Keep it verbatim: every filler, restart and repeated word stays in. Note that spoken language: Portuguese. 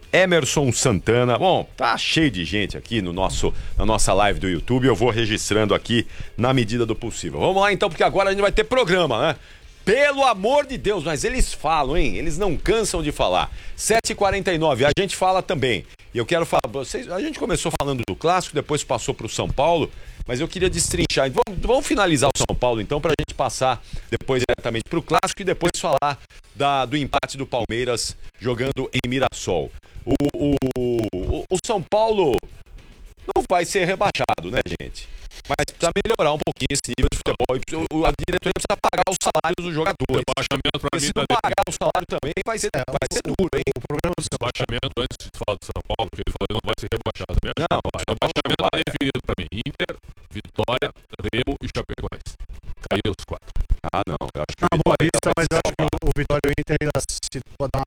Emerson Santana. Bom, tá cheio de gente aqui no nosso, na nossa live do YouTube. Eu vou registrando aqui na medida do possível. Vamos lá então, porque agora a gente vai ter programa, né? Pelo amor de Deus, mas eles falam, hein? Eles não cansam de falar. sete e quarenta e nove, a gente fala também. E eu quero falar pra vocês, a gente começou falando do Clássico, depois passou pro São Paulo, mas eu queria destrinchar. Vamos, vamos finalizar o São Paulo então, pra gente passar depois diretamente pro Clássico e depois falar da, do empate do Palmeiras jogando em Mirassol. O, o, o, o São Paulo não vai ser rebaixado, né, gente? Mas precisa melhorar um pouquinho esse nível de futebol. A diretoria precisa pagar os salários dos jogadores. Rebaixamento pra Porque mim se não tá pagar o salário também, vai ser, vai ser duro, hein? O problema do rebaixamento, antes de falar do São Paulo, que ele falou que não vai ser rebaixado mesmo. Não, o rebaixamento está definido pra mim. Inter, Vitória, Remo e Chapecoense. Caiu os quatro. Ah, não. Eu acho que Ah, o boa Vitória vista, vai mas se eu acho que salvar. o Vitória e o Inter ainda se pode dar